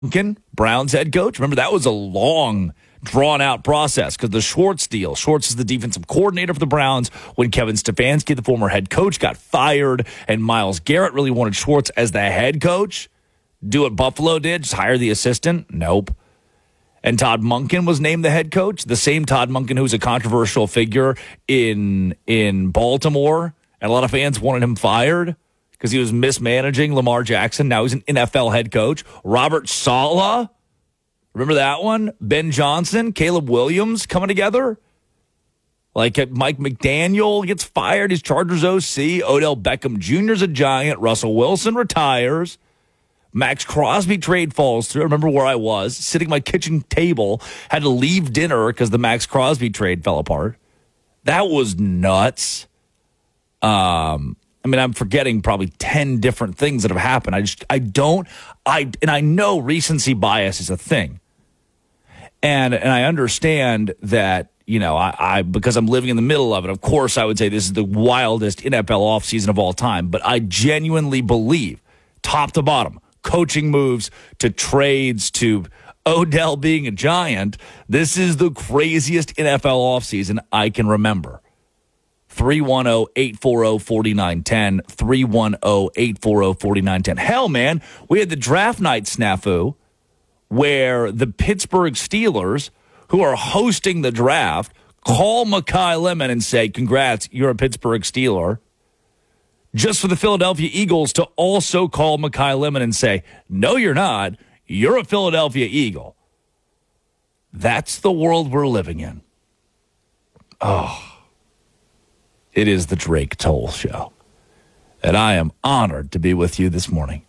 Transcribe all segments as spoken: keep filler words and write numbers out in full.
Monken, Browns head coach. Remember, that was a long, drawn-out process because the Schwartz deal. Schwartz is the defensive coordinator for the Browns when Kevin Stefanski, the former head coach, got fired, and Myles Garrett really wanted Schwartz as the head coach. Do what Buffalo did, just hire the assistant? Nope. And Todd Monken was named the head coach, the same Todd Monken who was a controversial figure in in Baltimore, and a lot of fans wanted him fired because he was mismanaging Lamar Jackson. Now he's an N F L head coach. Robert Saleh, remember that one? Ben Johnson, Caleb Williams coming together. Like Mike McDaniel gets fired, he's Chargers O C. Odell Beckham Junior is a Giant. Russell Wilson retires. Max Crosby trade falls through. I remember where I was, sitting at my kitchen table, had to leave dinner because the Max Crosby trade fell apart. That was nuts. Um, I mean, I'm forgetting probably ten different things that have happened. I just, I don't, I, and I know recency bias is a thing. And, and I understand that, you know, I, I, because I'm living in the middle of it, of course I would say this is the wildest N F L offseason of all time. But I genuinely believe, top to bottom, coaching moves to trades to Odell being a Giant, this is the craziest N F L offseason I can remember. three one zero, eight four zero, four nine one zero, three one zero, eight four zero, four nine one zero. Hell, man, we had the draft night snafu where the Pittsburgh Steelers, who are hosting the draft, call Mekhi Lemon and say, congrats, you're a Pittsburgh Steeler. Just for the Philadelphia Eagles to also call Mekhi Lemon and say, no, you're not. You're a Philadelphia Eagle. That's the world we're living in. Oh, it is the Drake Toll Show. And I am honored to be with you this morning.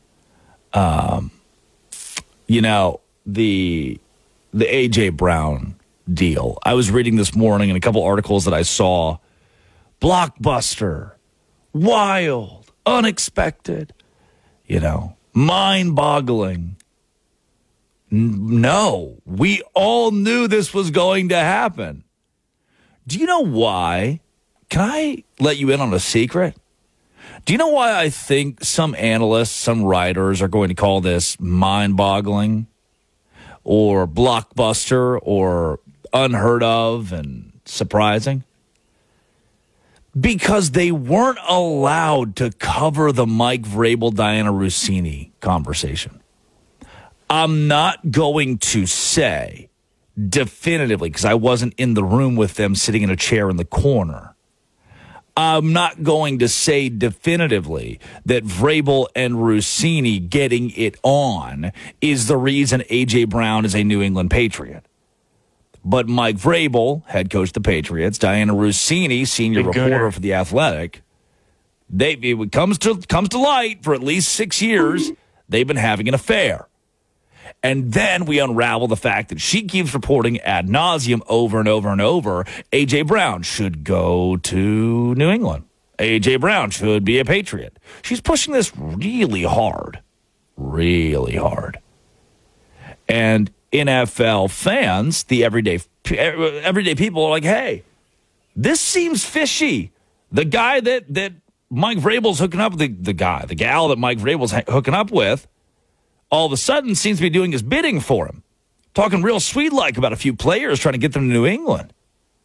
Um, you know, the the A J. Brown deal. I was reading this morning in a couple articles that I saw. Blockbuster. Wild, unexpected, you know, mind-boggling. N- no, we all knew this was going to happen. Do you know why? Can I let you in on a secret? Do you know why I think some analysts, some writers are going to call this mind-boggling or blockbuster or unheard of and surprising? Because they weren't allowed to cover the Mike Vrabel, Diana Russini conversation. I'm not going to say definitively, because I wasn't in the room with them sitting in a chair in the corner. I'm not going to say definitively that Vrabel and Russini getting it on is the reason A J. Brown is a New England Patriot. But Mike Vrabel, head coach of the Patriots, Diana Russini, senior Big reporter gooner. for The Athletic, they it comes to comes to light for at least six years, they've been having an affair. And then we unravel the fact that she keeps reporting ad nauseum over and over and over, A J. Brown should go to New England. A J. Brown should be a Patriot. She's pushing this really hard, really hard. And N F L fans, the everyday everyday people are like, hey, this seems fishy. The guy that, that Mike Vrabel's hooking up with, the, the guy, the gal that Mike Vrabel's hooking up with, all of a sudden seems to be doing his bidding for him. Talking real sweet-like about a few players trying to get them to New England.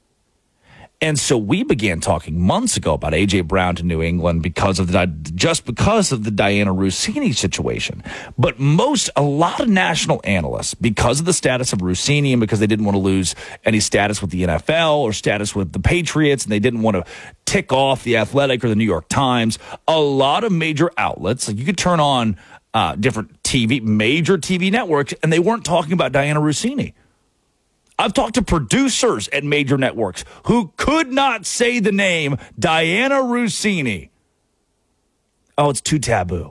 And so we began talking months ago about A J. Brown to New England because of the just because of the Diana Russini situation. But most, a lot of national analysts, because of the status of Russini and because they didn't want to lose any status with the N F L or status with the Patriots, and they didn't want to tick off the Athletic or the New York Times, a lot of major outlets, like you could turn on uh, different T V, major T V networks, and they weren't talking about Diana Russini. I've talked to producers at major networks who could not say the name Diana Russini. Oh, it's too taboo.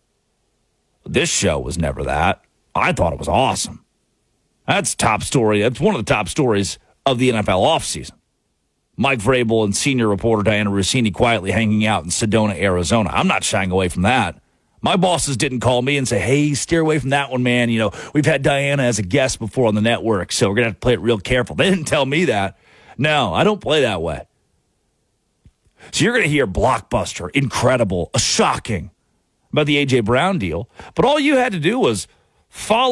This show was never that. I thought it was awesome. That's top story. That's one of the top stories of the N F L offseason. Mike Vrabel and senior reporter Diana Russini quietly hanging out in Sedona, Arizona. I'm not shying away from that. My bosses didn't call me and say, hey, steer away from that one, man. You know, we've had Diana as a guest before on the network, so we're going to have to play it real careful. They didn't tell me that. No, I don't play that way. So you're going to hear blockbuster, incredible, shocking about the A J. Brown deal. But all you had to do was Follow